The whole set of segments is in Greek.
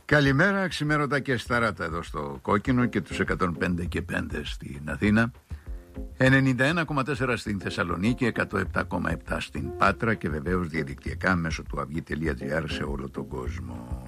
Καλημέρα, ξημέρωτα και σταράτα εδώ στο Κόκκινο και τους 105 και 5 στην Αθήνα, 91,4 στην Θεσσαλονίκη, 107,7 στην Πάτρα και βεβαίως διαδικτυακά μέσω του avi.gr σε όλο τον κόσμο.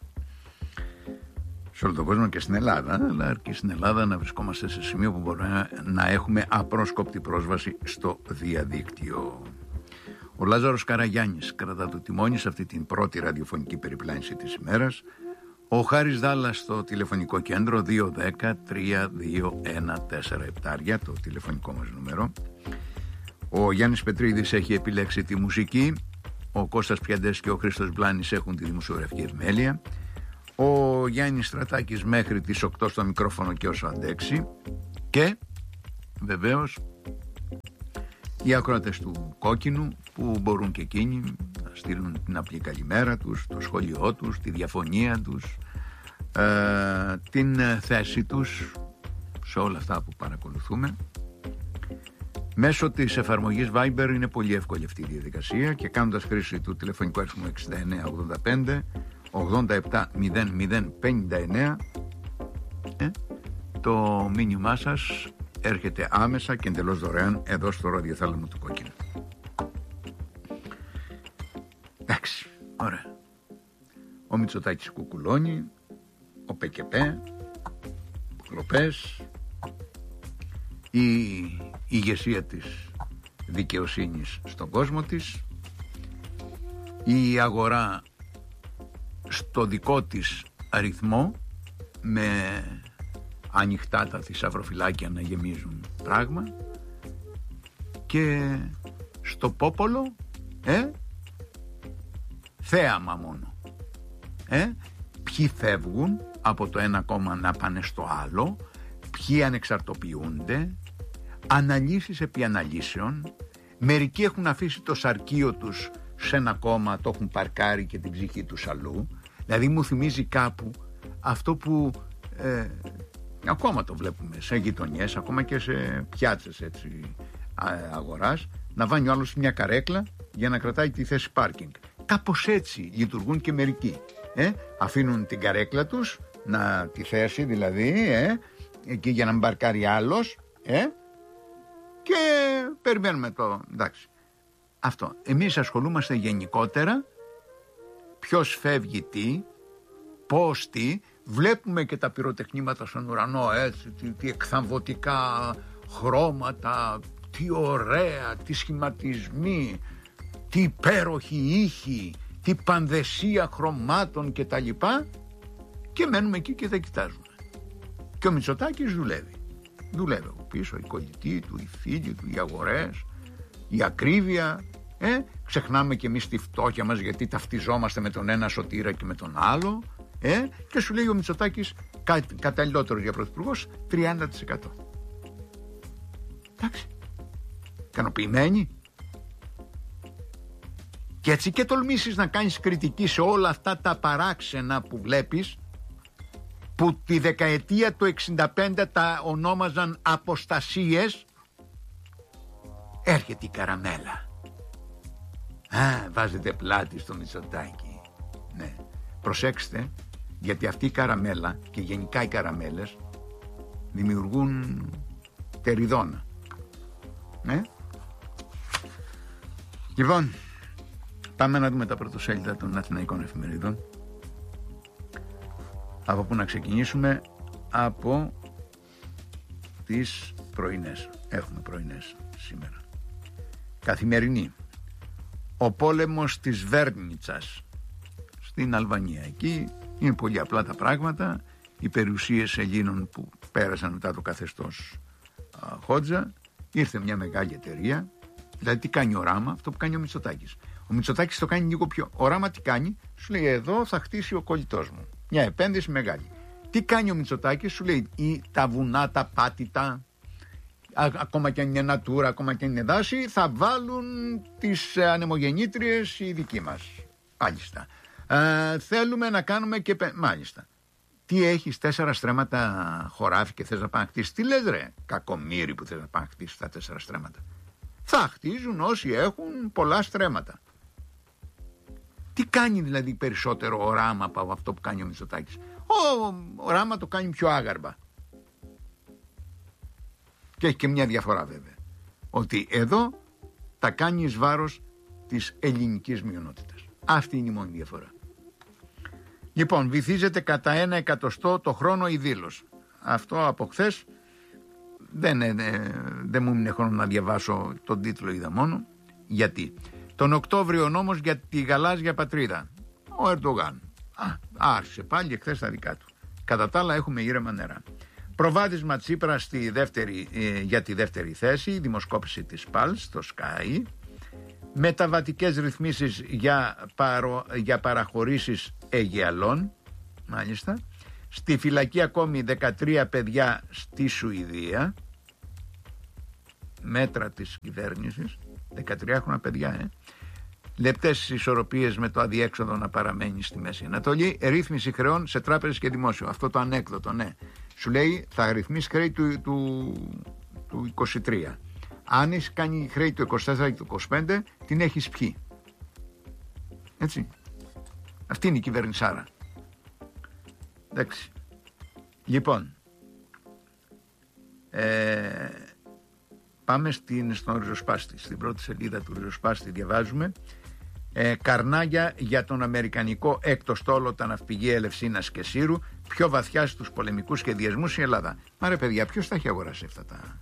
Σε όλο τον κόσμο και στην Ελλάδα, αλλά και στην Ελλάδα να βρισκόμαστε σε σημείο που μπορούμε να έχουμε απρόσκοπτη πρόσβαση στο διαδίκτυο. Ο Λάζαρος Καραγιάννης κρατά το τιμόνι σε αυτή την πρώτη ραδιοφωνική περιπλάνηση της ημέρας. Ο Χάρης Δάλλας στο τηλεφωνικό κέντρο 210-3214-7, το τηλεφωνικό μας νούμερο. Ο Γιάννης Πετρίδης έχει επιλέξει τη μουσική. Ο Κώστας Πιαντές και ο Χρήστος Μπλάνης έχουν τη δημοσιογραφική επιμέλεια. Ο Γιάννης Στρατάκης μέχρι τις 8 στο μικρόφωνο και όσο αντέξει. Και βεβαίως οι ακροατές του Κόκκινου που μπορούν και εκείνοι να στείλουν την απλή καλημέρα τους, το σχόλιο τους, τη διαφωνία τους, την θέση τους σε όλα αυτά που παρακολουθούμε. Μέσω της εφαρμογής Viber είναι πολύ εύκολη αυτή η διαδικασία και κάνοντας χρήση του τηλεφωνικού αριθμού 6985 87 00 59 το μήνυμά σας έρχεται άμεσα και εντελώς δωρεάν εδώ στο ραδιοθάλαμο του Κόκκινου. Εντάξει, ωραία. Ο Μητσοτάκης κουκουλώνει, ο ΠΚΠ, κλοπές, η ηγεσία της δικαιοσύνης στον κόσμο της, η αγορά στο δικό της αριθμό με ανοιχτά τα θησαυροφυλάκια να γεμίζουν πράγμα και στο πόπολο θέαμα μόνο. Ποιοι φεύγουν από το ένα κόμμα να πάνε στο άλλο, ποιοι ανεξαρτοποιούνται, αναλύσεις επί αναλύσεων. Μερικοί έχουν αφήσει το σαρκείο τους σε ένα κόμμα, το έχουν παρκάρει και την ψυχή τους αλλού. Δηλαδή μου θυμίζει κάπου αυτό που ακόμα το βλέπουμε σε γειτονιές, ακόμα και σε πιάτσες έτσι, αγοράς, να βάνει ο άλλος μια καρέκλα για να κρατάει τη θέση πάρκινγκ. Κάπως έτσι λειτουργούν και μερικοί. Αφήνουν την καρέκλα τους, τη θέση δηλαδή, εκεί για να μην παρκάρει άλλος, και περιμένουμε το, εντάξει. Αυτό. Εμείς ασχολούμαστε γενικότερα ποιος φεύγει τι, πώς τι, βλέπουμε και τα πυροτεχνήματα στον ουρανό, έτσι, τι εκθαμβωτικά χρώματα, τι ωραία, τι σχηματισμοί, τι υπέροχοι ήχοι, τι πανδεσία χρωμάτων και τα λοιπά, και μένουμε εκεί και δεν κοιτάζουμε. Και ο Μητσοτάκης δουλεύει από πίσω, η κολλητή του, οι φίλοι του, οι αγορές, η ακρίβεια. Ξεχνάμε και εμείς τη φτώχεια μας γιατί ταυτιζόμαστε με τον ένα σωτήρα και με τον άλλο, και σου λέει ο Μητσοτάκης καταλληλότερος για πρωθυπουργός 30%. Εντάξει, ικανοποιημένοι. Και έτσι και τολμήσεις να κάνεις κριτική σε όλα αυτά τα παράξενα που βλέπεις, που τη δεκαετία του 65 τα ονόμαζαν αποστασίες, έρχεται η καραμέλα. Βάζετε πλάτη στο Μητσοτάκη. Ναι, προσέξτε, γιατί αυτή η καραμέλα και γενικά οι καραμέλες δημιουργούν τεριδόνα. Λοιπόν, πάμε να δούμε τα πρωτοσέλιδα των αθηναϊκών εφημερίδων. Από πού να ξεκινήσουμε? Από τις πρωινές. Έχουμε πρωινές σήμερα. Καθημερινή. Ο πόλεμος της Βέρνιτσας στην Αλβανία. Εκεί είναι πολύ απλά τα πράγματα. Οι περιουσίες Ελλήνων που πέρασαν μετά το καθεστώς Χότζα. Ήρθε μια μεγάλη εταιρεία. Δηλαδή τι κάνει ο Ράμα? Αυτό που κάνει ο Μητσοτάκης. Ο Μητσοτάκης το κάνει λίγο πιο. Ο Ράμα τι κάνει? Σου λέει εδώ θα χτίσει ο κολλητός μου. Μια επένδυση μεγάλη. Τι κάνει ο Μητσοτάκης? Σου λέει τα βουνά, τα πάτητα, ακόμα και αν είναι natura, ακόμα και αν είναι δάση, θα βάλουν τις ανεμογεννήτριες οι δικοί μας. Μάλιστα. Θέλουμε να κάνουμε και μάλιστα. Τι έχεις 4 στρέμματα χωράφι και θες να πάνε να χτίσεις? Τι λες ρε κακομοίρη που θες να πάνε να χτίσεις τα 4 στρέμματα? Θα χτίζουν όσοι έχουν πολλά στρέμματα. Τι Τι κάνει δηλαδή περισσότερο ο Ράμα από αυτό που κάνει ο Μητσοτάκης? Ο Ράμα το κάνει πιο άγαρμα. Και έχει και μια διαφορά βέβαια, ότι εδώ τα κάνει εις βάρος της ελληνικής μειονότητας. Αυτή είναι η μόνη διαφορά. Λοιπόν, βυθίζεται κατά 1/100 το χρόνο η δήλωση. Αυτό από χθες δεν μου είναι χρόνο να διαβάσω τον τίτλο, είδα μόνο. Γιατί τον Οκτώβριο νόμος για τη γαλάζια πατρίδα, ο Ερντογάν άρχισε πάλι χθες τα δικά του. Κατά τα άλλα έχουμε ήρεμα νερά. Προβάδισμα Τσίπρα για τη δεύτερη θέση, δημοσκόπηση της ΠΑΛ στο Sky. Μεταβατικές ρυθμίσεις για παραχωρήσεις Αιγαιαλών, μάλιστα. Στη φυλακή ακόμη 13 παιδιά στη Σουηδία. Μέτρα της κυβέρνησης, 13 παιδιά, Λεπτές ισορροπίες με το αδιέξοδο να παραμένει στη Μέση Ανατολή. Ρύθμιση χρεών σε τράπεζες και δημόσιο. Αυτό το ανέκδοτο, ναι. Σου λέει θα ρυθμίσει χρέη του 23. Αν έχει κάνει χρέη του 24 και του 25, την έχεις πιει. Έτσι. Αυτή είναι η κυβερνησάρα. Εντάξει. Λοιπόν, πάμε στον ριζοσπάστη. Στην πρώτη σελίδα του ριζοσπάστη διαβάζουμε καρνάγια για τον αμερικανικό έκτο στόλο, τα ναυπηγεία Ελευσίνας και Σύρου, πιο βαθιά στους πολεμικούς σχεδιασμούς η Ελλάδα. Μα ρε παιδιά, ποιος τα έχει αγοράσει αυτά τα...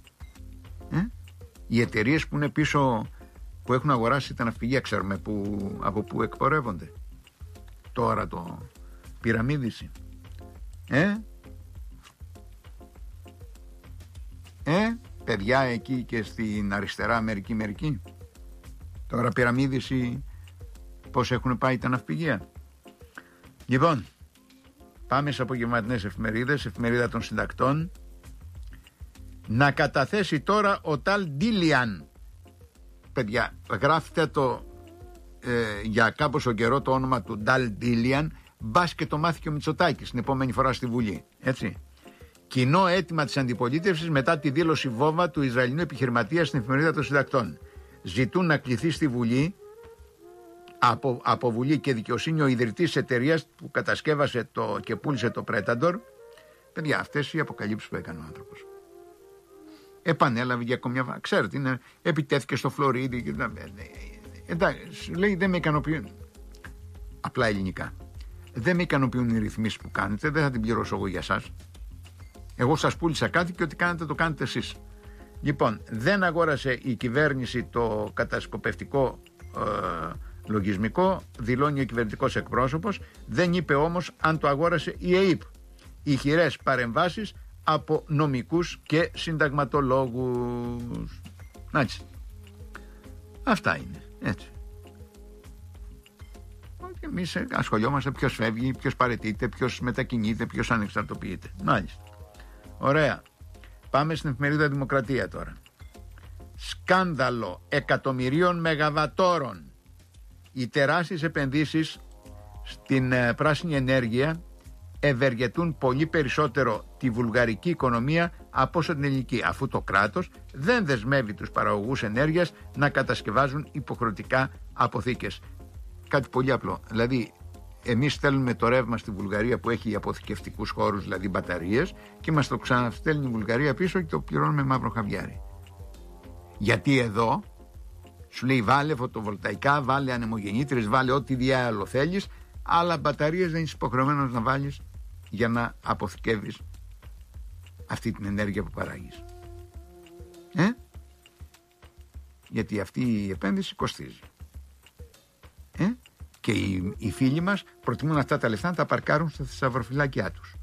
Οι εταιρείες που είναι πίσω, που έχουν αγοράσει τα ναυπηγεία, ξέρουμε από πού εκπορεύονται. Τώρα το πυραμίδισι. Παιδιά εκεί και στην αριστερά μερική. Τώρα πυραμίδισι πώς έχουν πάει τα ναυπηγεία. Λοιπόν, πάμε σε απογευματινές εφημερίδες. Εφημερίδα των συντακτών. Να καταθέσει τώρα ο Ταλ Ντίλιαν. Παιδιά, γράφτε το για κάποιο καιρό το όνομα του Ταλ Ντίλιαν. Μπας και το μάθει και ο Μητσοτάκης την επόμενη φορά στη Βουλή. Έτσι. Κοινό αίτημα της αντιπολίτευσης μετά τη δήλωση βόμβα του Ισραηλινού επιχειρηματία στην εφημερίδα των συντακτών. Ζητούν να κληθεί στη Βουλή, από Βουλή και Δικαιοσύνη, ο ιδρυτής της εταιρείας που κατασκεύασε και πούλησε το Πρέταντορ. Παιδιά, αυτές οι αποκαλύψεις που έκανε ο άνθρωπος. Επανέλαβε για ακόμη μια φορά. Ξέρετε, επιτέθηκε στο Φλωρίδι. Εντάξει, λέει δεν με ικανοποιούν. Απλά ελληνικά. Δεν με ικανοποιούν οι ρυθμίσεις που κάνετε, δεν θα την πληρώσω εγώ για σας. Εγώ σας πούλησα κάτι και ό,τι κάνετε το κάνετε εσείς. Λοιπόν, δεν αγόρασε η κυβέρνηση το κατασκοπευτικό λογισμικό, δηλώνει ο κυβερνητικός εκπρόσωπος. Δεν είπε όμως αν το αγόρασε η ΕΕΠ. Ηχηρές παρεμβάσεις από νομικούς και συνταγματολόγους. Έτσι. Αυτά είναι. Έτσι. Και εμείς ασχολιόμαστε ποιος φεύγει, ποιος παραιτείται, ποιος μετακινείται, ποιος ανεξαρτοποιείται. Μάλιστα. Ωραία. Πάμε στην εφημερίδα Δημοκρατία τώρα. Σκάνδαλο εκατομμυρίων μεγαβατόρων. Οι τεράστιες επενδύσεις στην πράσινη ενέργεια ευεργετούν πολύ περισσότερο τη βουλγαρική οικονομία από όσο την ελληνική, αφού το κράτος δεν δεσμεύει τους παραγωγούς ενέργειας να κατασκευάζουν υποχρεωτικά αποθήκες. Κάτι πολύ απλό. Δηλαδή, εμείς στέλνουμε το ρεύμα στη Βουλγαρία που έχει αποθηκευτικούς χώρους, δηλαδή μπαταρίες, και μας το ξαναστέλνει η Βουλγαρία πίσω και το πληρώνουμε μαύρο χαβιάρι. Γιατί εδώ σου λέει βάλε φωτοβολταϊκά, βάλε ανεμογεννήτριες, βάλε ό,τι διάλογο θέλεις, αλλά μπαταρίες δεν είσαι υποχρεωμένος να βάλεις για να αποθηκεύεις αυτή την ενέργεια που παράγεις. Γιατί αυτή η επένδυση κοστίζει. Και οι φίλοι μας προτιμούν αυτά τα λεφτά να τα παρκάρουν στα θησαυροφυλάκια τους.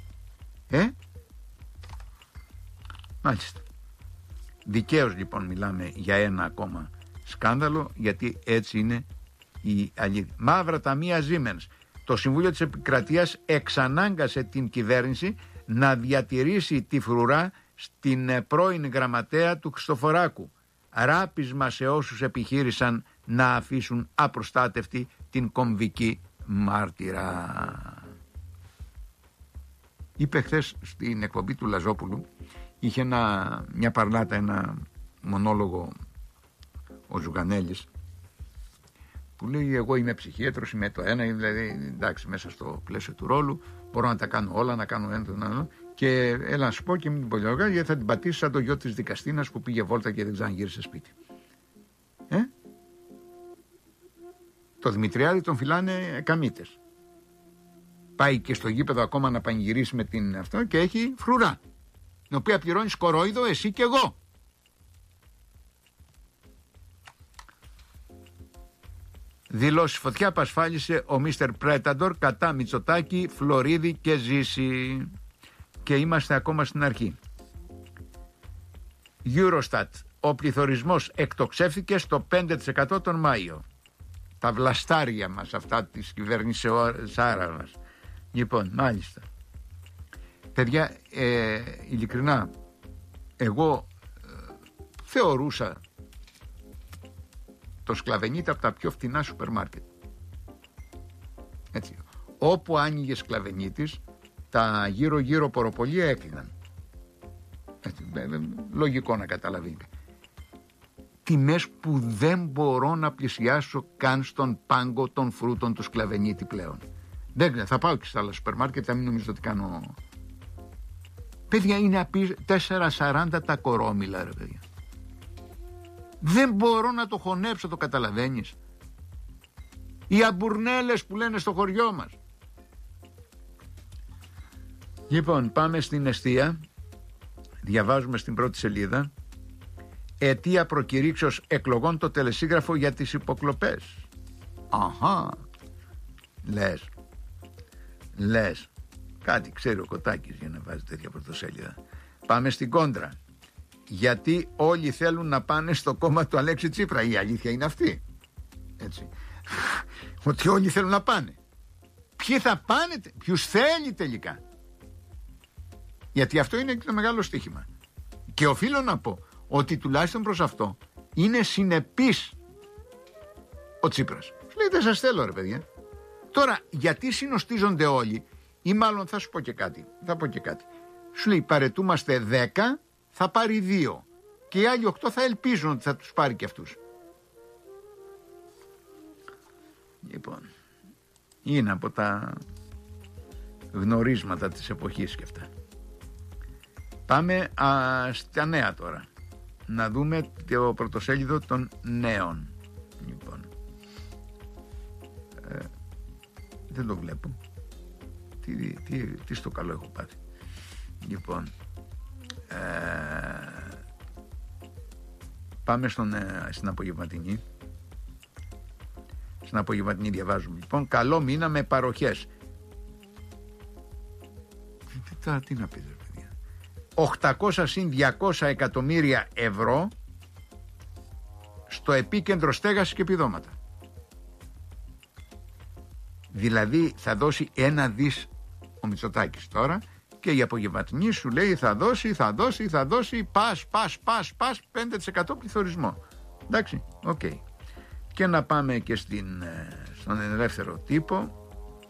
Μάλιστα. Δικαίως λοιπόν μιλάμε για ένα ακόμα σκάνδαλο, γιατί έτσι είναι η αλήθεια. Μαύρα ταμεία Siemens. Το Συμβούλιο της Επικρατείας εξανάγκασε την κυβέρνηση να διατηρήσει τη φρουρά στην πρώην γραμματέα του Χριστοφοράκου. Ράπισμα σε όσους επιχείρησαν να αφήσουν απροστάτευτη την κομβική μάρτυρα. Είπε χθες στην εκπομπή του Λαζόπουλου, είχε μια παρλάτα, ένα μονόλογο ο Ζουγανέλης, που λέει εγώ είμαι ψυχίατρος, είμαι το ένα, δηλαδή εντάξει μέσα στο πλαίσιο του ρόλου μπορώ να τα κάνω όλα, να κάνω ένα τον άλλο και έλα να σου πω και μην την πολιογράφει γιατί θα την πατήσει σαν το γιο της δικαστίνας που πήγε βόλτα και δεν ξαναγύρισε σπίτι. Το Δημητριάδη τον φυλάνε καμίτες. Πάει και στο γήπεδο ακόμα να πανηγυρίσει με την αυτό και έχει φρουρά, την οποία πληρώνει κορόιδο εσύ και εγώ. Δηλώσει φωτιά απασφάλισε ο Μίστερ Πρέταντορ κατά Μητσοτάκη, Φλωρίδη και Ζήση. Και είμαστε ακόμα στην αρχή. Eurostat. Ο πληθωρισμός εκτοξεύθηκε στο 5% τον Μάιο. Τα βλαστάρια μας αυτά της κυβέρνησης Σάρα μας. Λοιπόν, μάλιστα. Παιδιά, ειλικρινά, εγώ θεωρούσα το σκλαβενίτη από τα πιο φτηνά σούπερ μάρκετ. Έτσι. Όπου άνοιγε σκλαβενίτης, τα γύρω-γύρω ποροπολία έκλειναν. Λογικό να καταλαβαίνετε. Τιμές που δεν μπορώ να πλησιάσω καν στον πάγκο των φρούτων του σκλαβενίτη πλέον. Δεν, θα πάω και στα άλλα σούπερ μάρκετ, θα μην νομίζω ότι κάνω. Παιδιά, είναι 4,40 τα κορόμιλα, ρε παιδιά. Δεν μπορώ να το χωνέψω, το καταλαβαίνεις. Οι αμπουρνέλες που λένε στο χωριό μας. Λοιπόν, πάμε στην εστία. Διαβάζουμε στην πρώτη σελίδα. Αιτία προκηρύξεως εκλογών το τελεσίγραφο για τις υποκλοπές. Αχα. Λες. Κάτι ξέρει ο Κωτάκης για να βάζει τέτοια πρωτοσέλιδα. Πάμε στην κόντρα. Γιατί όλοι θέλουν να πάνε στο κόμμα του Αλέξη Τσίπρα. Η αλήθεια είναι αυτή. Έτσι. Ότι όλοι θέλουν να πάνε. Ποιοι θα πάνε, ποιους θέλει τελικά. Γιατί αυτό είναι και το μεγάλο στοίχημα. Και οφείλω να πω ότι τουλάχιστον προς αυτό είναι συνεπής ο Τσίπρας. Σου λέει δεν σας θέλω ρε παιδιά. Τώρα γιατί συνοστίζονται όλοι, ή μάλλον θα σου πω και κάτι. Σου λέει παρετούμαστε 10, θα πάρει 2 και οι άλλοι 8 θα ελπίζουν ότι θα τους πάρει και αυτούς. Λοιπόν, είναι από τα γνωρίσματα της εποχής και αυτά. Πάμε στα νέα τώρα. Να δούμε το πρωτοσέλιδο των νέων. Λοιπόν, δεν το βλέπω. Τι στο καλό έχω πάθει. Λοιπόν, πάμε στην απογευματινή. Στην απογευματινή διαβάζουμε. Λοιπόν, καλό μήνα με παροχές. Τι να πεις, ρε παιδιά. 800 συν 200 εκατομμύρια ευρώ στο επίκεντρο στέγασης και επιδόματα. Δηλαδή θα δώσει 1 δις ο Μητσοτάκης τώρα και η απογευματινή σου λέει θα δώσει πας 5% πληθωρισμό. Εντάξει, οκ. Και να πάμε και στον ελεύθερο τύπο.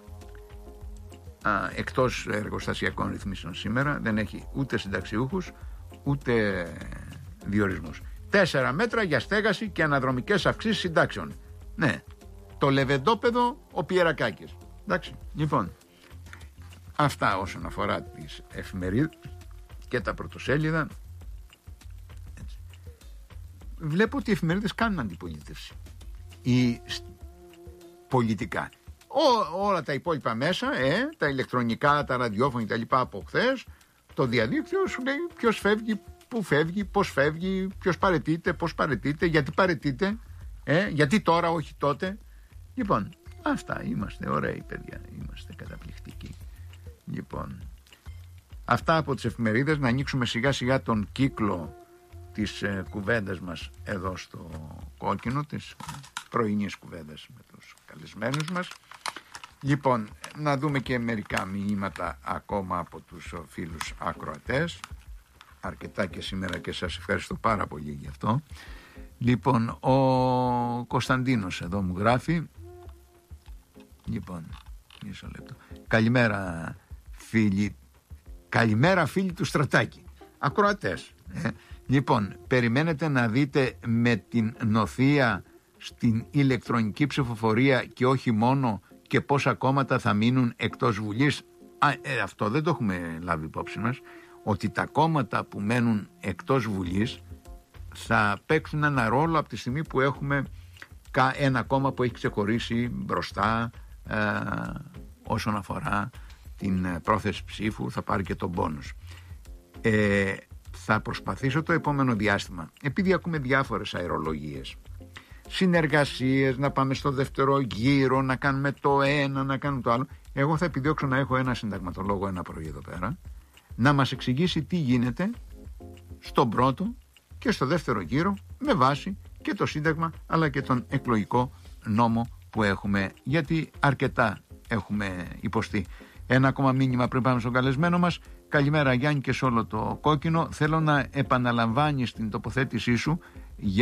Εκτός εργοστασιακών ρυθμίσεων σήμερα δεν έχει ούτε συνταξιούχους ούτε διορισμούς. 4 μέτρα για στέγαση και αναδρομικές αυξήσεις συντάξεων. Ναι, το λεβεντόπεδο ο Πιερακάκης. Εντάξει, λοιπόν, αυτά όσον αφορά τις εφημερίδες και τα πρωτοσέλιδα. Έτσι. Βλέπω ότι οι εφημερίδες κάνουν αντιπολίτευση ή πολιτικά. Όλα τα υπόλοιπα μέσα, τα ηλεκτρονικά, τα ραδιόφωνα και τα λοιπά από χθες, το διαδίκτυο σου λέει ποιος φεύγει, πού φεύγει, πώς φεύγει, ποιος παραιτείται, πώς παραιτείται, γιατί παραιτείται, γιατί τώρα όχι τότε. Λοιπόν, αυτά, είμαστε ωραίοι παιδιά, είμαστε καταπληκτικοί. Λοιπόν, αυτά από τις εφημερίδες. Να ανοίξουμε σιγά σιγά τον κύκλο της κουβέντας μας εδώ στο κόκκινο, της πρωινής κουβέντας με τους καλεσμένους μας. Λοιπόν, να δούμε και μερικά μηνύματα ακόμα από τους φίλους ακροατές. Αρκετά και σήμερα και σας ευχαριστώ πάρα πολύ γι' αυτό. Λοιπόν, ο Κωνσταντίνος εδώ μου γράφει. Λοιπόν, μισό λεπτό. Καλημέρα φίλοι του Στρατάκη. Ακροατές. Λοιπόν, περιμένετε να δείτε με την νοθεία στην ηλεκτρονική ψηφοφορία και όχι μόνο, και πόσα κόμματα θα μείνουν εκτός Βουλής. Αυτό δεν το έχουμε λάβει υπόψη μας, ότι τα κόμματα που μένουν εκτός Βουλής θα παίξουν ένα ρόλο από τη στιγμή που έχουμε ένα κόμμα που έχει ξεχωρίσει μπροστά όσον αφορά την πρόθεση ψήφου, θα πάρει και τον πόνους. Θα προσπαθήσω το επόμενο διάστημα, επειδή ακούμε διάφορες αερολογίες, συνεργασίες, να πάμε στο δεύτερο γύρο, να κάνουμε το ένα, να κάνουμε το άλλο. Εγώ θα επιδιώξω να έχω ένα συνταγματολόγο ένα πρωί εδώ πέρα, να μας εξηγήσει τι γίνεται στον πρώτο και στο δεύτερο γύρο, με βάση και το Σύνταγμα αλλά και τον εκλογικό νόμο που έχουμε, γιατί αρκετά έχουμε υποστεί. Ένα ακόμα μήνυμα πριν πάμε στον καλεσμένο μας. Καλημέρα Γιάννη και σε όλο το κόκκινο. Θέλω να επαναλαμβάνεις την τοποθέτησή σου